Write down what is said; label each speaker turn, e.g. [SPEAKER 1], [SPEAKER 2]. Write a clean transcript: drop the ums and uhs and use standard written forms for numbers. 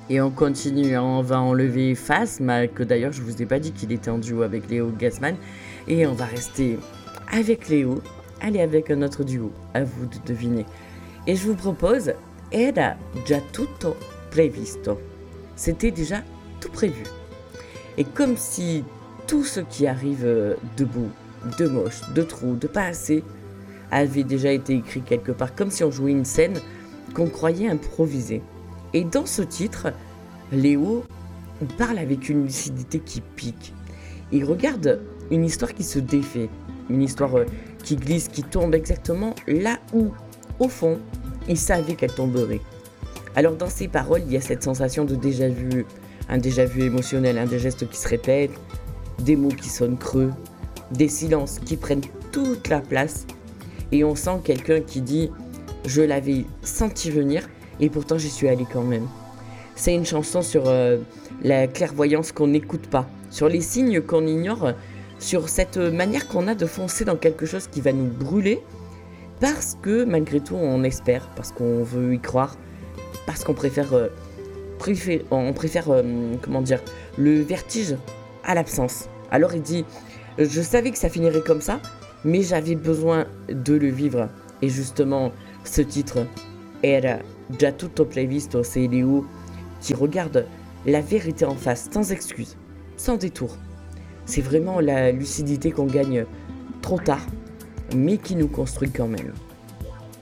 [SPEAKER 1] Et on continue, hein, on va enlever Phasma, que d'ailleurs je vous ai pas dit qu'il était en duo avec Léo Gassman. Et on va rester avec Léo. Allez, avec un autre duo, à vous de deviner. Et je vous propose Era già tutto previsto. C'était déjà tout prévu. Et comme si tout ce qui arrive de beau, de moche, de trop, de pas assez, avait déjà été écrit quelque part, comme si on jouait une scène qu'on croyait improvisée. Et dans ce titre, Léo parle avec une lucidité qui pique. Il regarde une histoire qui se défait, une histoire qui glisse, qui tombe exactement là où, au fond, il savait qu'elle tomberait. Alors dans ses paroles, il y a cette sensation de déjà-vu, un déjà-vu émotionnel, des gestes qui se répètent, des mots qui sonnent creux, des silences qui prennent toute la place, et on sent quelqu'un qui dit « Je l'avais senti venir, et pourtant j'y suis allé quand même ». C'est une chanson sur la clairvoyance qu'on n'écoute pas, sur les signes qu'on ignore, sur cette manière qu'on a de foncer dans quelque chose qui va nous brûler, parce que malgré tout on espère, parce qu'on veut y croire, parce qu'on préfère le vertige à l'absence. Alors il dit, je savais que ça finirait comme ça, mais j'avais besoin de le vivre. Et justement, ce titre, Era già tutto previsto, c'est Léo qui regarde la vérité en face, sans excuse, sans détour. C'est vraiment la lucidité qu'on gagne trop tard, mais qui nous construit quand même.